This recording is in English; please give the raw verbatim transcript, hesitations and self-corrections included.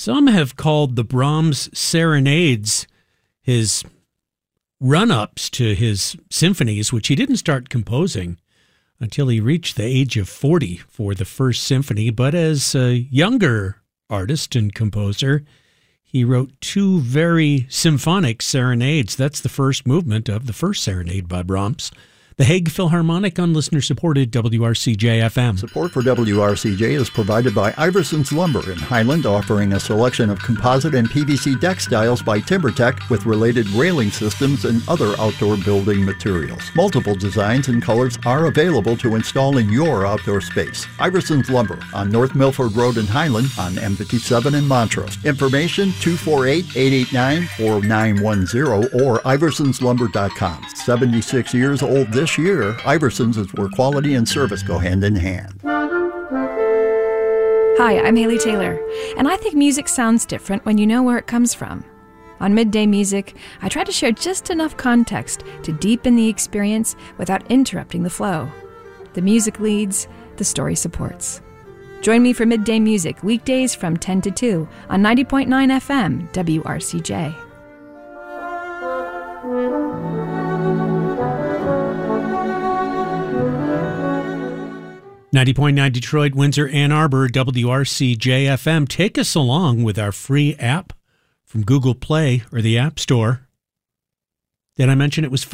Some have called the Brahms serenades his run-ups to his symphonies, which he didn't start composing until he reached the age of forty for the first symphony. But as a younger artist and composer, he wrote two very symphonic serenades. That's the first movement of the first serenade by Brahms. The Hague Philharmonic on listener-supported W R C J F M. Support for W R C J is provided by Iverson's Lumber in Highland, offering a selection of composite and P V C deck styles by TimberTech with related railing systems and other outdoor building materials. Multiple designs and colors are available to install in your outdoor space. Iverson's Lumber on North Milford Road in Highland, on M fifty-seven in Montrose. Information two four eight, eight eight nine, four nine one zero or iversons lumber dot com. seventy-six years old this year, Iversons is where quality and service go hand in hand. Hi, I'm Haley Taylor, and I think music sounds different when you know where it comes from. On Midday Music, I try to share just enough context to deepen the experience without interrupting the flow. The music leads, the story supports. Join me for Midday Music weekdays from ten to two on ninety point nine F M W R C J. ninety point nine Detroit, Windsor, Ann Arbor, W R C J F M. Take us along with our free app from Google Play or the App Store. Did I mention it was free?